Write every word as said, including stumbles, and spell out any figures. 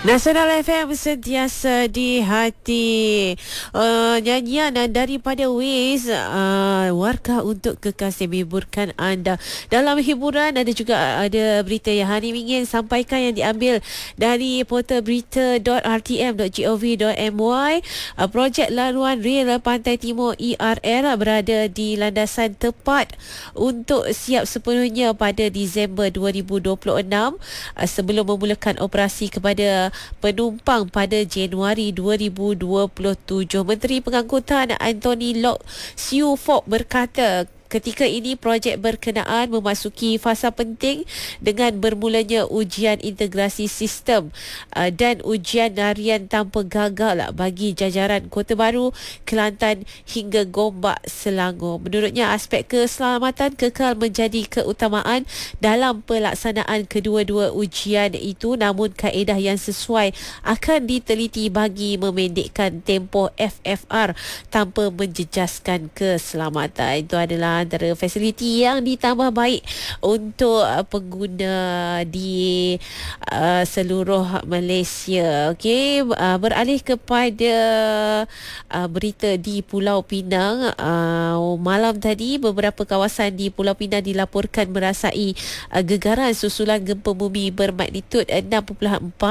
Nasional F M sentiasa di hati. uh, Nyanyian daripada Wiz, uh, warga untuk kekasih menghiburkan anda. Dalam hiburan ada juga ada berita yang Hani ingin sampaikan yang diambil dari portal berita dot r t m dot gov dot my. uh, Projek laluan rel Pantai Timur E R R berada di landasan tepat untuk siap sepenuhnya pada Disember dua ribu dua puluh enam, uh, sebelum memulakan operasi kepada penumpang pada Januari dua ribu dua puluh tujuh. Menteri Pengangkutan Anthony Loke Siu Fok berkata, ketika ini projek berkenaan memasuki fasa penting dengan bermulanya ujian integrasi sistem uh, dan ujian harian tanpa gagal bagi jajaran Kota Baru, Kelantan hingga Gombak, Selangor. Menurutnya, aspek keselamatan kekal menjadi keutamaan dalam pelaksanaan kedua-dua ujian itu, namun kaedah yang sesuai akan diteliti bagi memendekkan tempoh F F R tanpa menjejaskan keselamatan. Itu adalah antara fasiliti yang ditambah baik untuk uh, pengguna di uh, seluruh Malaysia. Okey, uh, beralih kepada uh, berita di Pulau Pinang. Uh, malam tadi beberapa kawasan di Pulau Pinang dilaporkan merasai uh, gegaran susulan gempa bumi bermagnitud enam perpuluhan empat